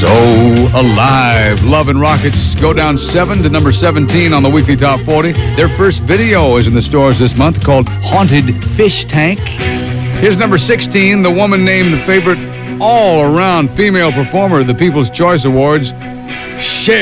Alive. Love and Rockets go down 7 to number 17 on the weekly top 40. Their first video is in the stores this month called Haunted Fish Tank. Here's number 16, the woman named the favorite all-around female performer at the People's Choice Awards, Cher.